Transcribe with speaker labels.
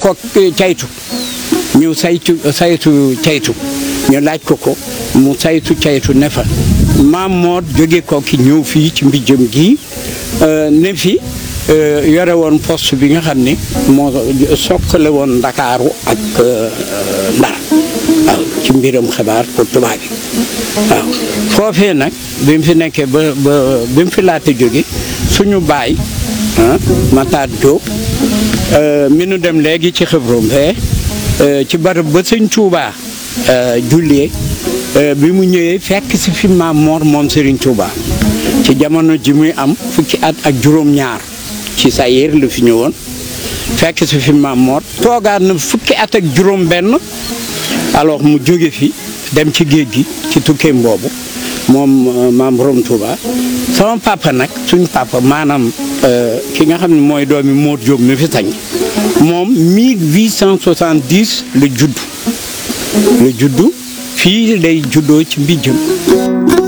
Speaker 1: ko caytu ñu saytu caytu ñu laaj ko mu saytu caytu ne fa maam moo jóge Kokki ñëw fii ci Mbijëm gi ne fi yore woon poste bi nga xam ni moo sokkale woon Ndakaaru ak Ndar waaw ci mbiram xibaar pour tubaab bi waaw foofee nag bi mu fi nekkee ba bi mu fi laata jóge suñu baay Matar Diop mi nu dem léegi ci xibrom fee ci barab ba sëñ Touba jullee bi mu ñëwee fekk si fi Maam Mor moom Serigne Touba ci jamono ji muy am fukki at ak juróom-ñaar ci Sayir la fi ñëwoon fekk si fi Maam Mor toogaat na fukki at ak juróom-benn alors mu jóge fi dem ci géej gi ci tukkeem boobu moom Maam Borom Touba sama papa nag suñ papa maanaam ki nga xam ne mooy doomi Mor Diop mi fi sañ moom 1870 la juddu fii lay juddoo ci Mbijëm